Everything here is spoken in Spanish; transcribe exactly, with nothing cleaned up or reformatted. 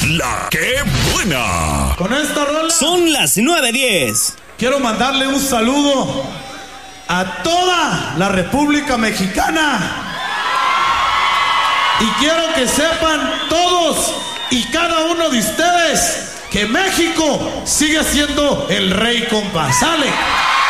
La que buena. Con esta rola son las nueve diez. Quiero mandarle un saludo a toda la República Mexicana. Y quiero que sepan todos y cada uno de ustedes que México sigue siendo el rey, compa. ¡Sale!